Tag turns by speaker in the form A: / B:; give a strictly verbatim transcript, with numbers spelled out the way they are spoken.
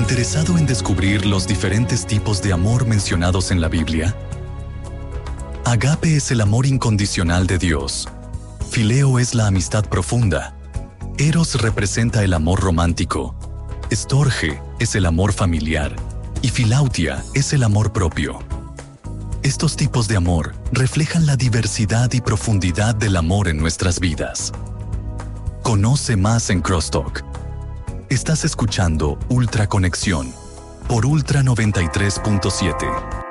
A: ¿Interesado en descubrir los diferentes tipos de amor mencionados en la Biblia? Agape es el amor incondicional de Dios. Fileo es la amistad profunda. Eros representa el amor romántico. Storge es el amor familiar. Y Filautia es el amor propio. Estos tipos de amor reflejan la diversidad y profundidad del amor en nuestras vidas. Conoce más en Crosstalk. Estás escuchando Ultra Conexión por Ultra noventa y tres punto siete.